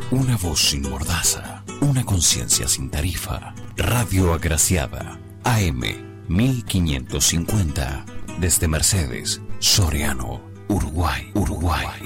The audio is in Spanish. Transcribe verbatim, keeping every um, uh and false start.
Una voz sin mordaza, una conciencia sin tarifa. Radio Agraciada, A M mil quinientos cincuenta, desde Mercedes, Soriano, Uruguay, Uruguay.